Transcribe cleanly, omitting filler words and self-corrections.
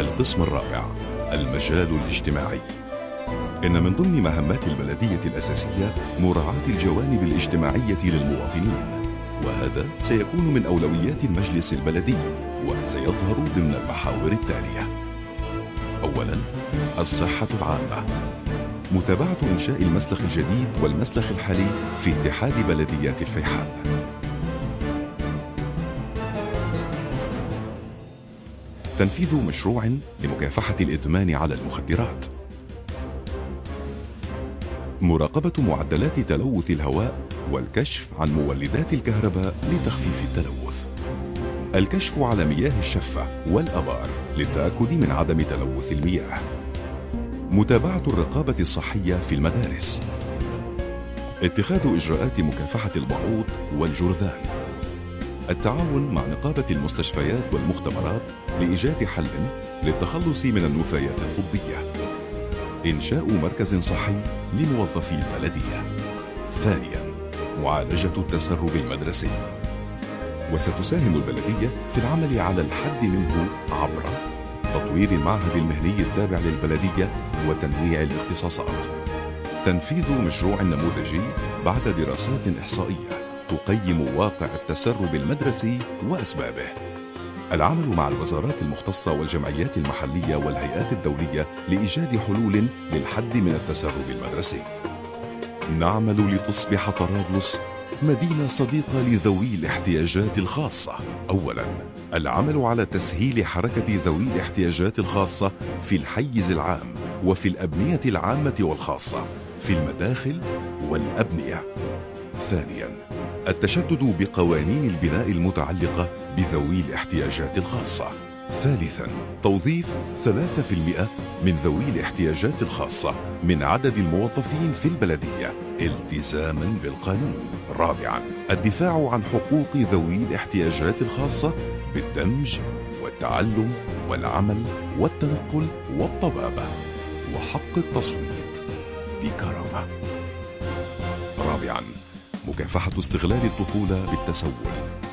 القسم الرابع: المجال الاجتماعي. إن من ضمن مهمات البلدية الأساسية مراعاة الجوانب الاجتماعية للمواطنين، وهذا سيكون من أولويات المجلس البلدي وسيظهر ضمن المحاور التالية. أولاً، الصحة العامة، متابعة إنشاء المسلخ الجديد والمسلخ الحالي في اتحاد بلديات الفيحاء. تنفيذ مشروع لمكافحة الإدمان على المخدرات. مراقبة معدلات تلوث الهواء والكشف عن مولدات الكهرباء لتخفيف التلوث. الكشف على مياه الشفة والآبار للتأكد من عدم تلوث المياه. متابعة الرقابة الصحية في المدارس. اتخاذ إجراءات مكافحة البعوض والجرذان. التعاون مع نقابة المستشفيات والمختبرات لإيجاد حل للتخلص من النفايات الطبية. إنشاء مركز صحي لموظفي البلدية. ثانياً، معالجة التسرب المدرسي. وستساهم البلدية في العمل على الحد منه عبر تطوير المعهد المهني التابع للبلدية وتنويع الاختصاصات. تنفيذ مشروع نموذجي بعد دراسات إحصائية تقيم واقع التسرب المدرسي وأسبابه. العمل مع الوزارات المختصة والجمعيات المحلية والهيئات الدولية لإيجاد حلول للحد من التسرب المدرسي. نعمل لتصبح طرابلس مدينة صديقة لذوي الاحتياجات الخاصة. أولاً، العمل على تسهيل حركة ذوي الاحتياجات الخاصة في الحيز العام وفي الأبنية العامة والخاصة، في المداخل والأبنية. ثانياً، التشدد بقوانين البناء المتعلقة بذوي الاحتياجات الخاصة. ثالثاً، توظيف 3% من ذوي الاحتياجات الخاصة من عدد الموظفين في البلدية التزاماً بالقانون. رابعاً، الدفاع عن حقوق ذوي الاحتياجات الخاصة بالدمج والتعلم والعمل والتنقل والطبابة وحق التصويت بكرامة. رابعاً، مكافحة استغلال الطفولة بالتسول.